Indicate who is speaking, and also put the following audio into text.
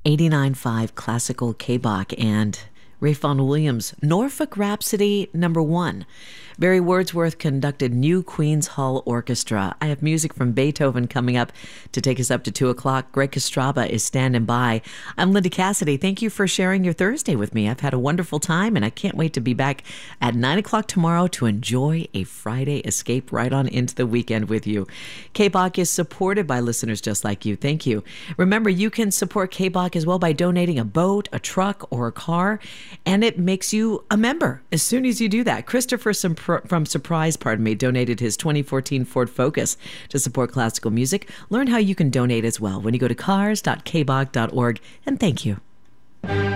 Speaker 1: 89.5 Classical K-Bach and Ralph Vaughan Williams, Norfolk Rhapsody #1. Barry Wordsworth conducted New Queen's Hall Orchestra. I have music from Beethoven coming up to take us up to 2 o'clock. Greg Kostraba is standing by. I'm Linda Cassidy. Thank you for sharing your Thursday with me. I've had a wonderful time, and I can't wait to be back at 9 o'clock tomorrow to enjoy a Friday escape right on into the weekend with you. K-Bach is supported by listeners just like you. Thank you. Remember, you can support K-Bach as well by donating a boat, a truck, or a car, and it makes you a member as soon as you do that. Christopher from Surprise, donated his 2014 Ford Focus to support classical music. Learn how you can donate as well when you go to cars.kbach.org, and thank you.